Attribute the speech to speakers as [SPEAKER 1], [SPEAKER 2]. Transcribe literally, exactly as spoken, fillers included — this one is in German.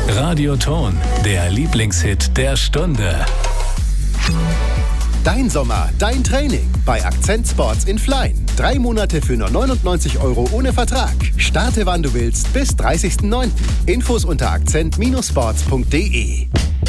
[SPEAKER 1] Radioton, der Lieblingshit der Stunde.
[SPEAKER 2] Dein Sommer, dein Training bei Akzent Sports in Flein. Drei Monate für nur neunundneunzig Euro ohne Vertrag. Starte wann du willst bis dreißigsten neunten Infos unter akzent Bindestrich sports punkt de.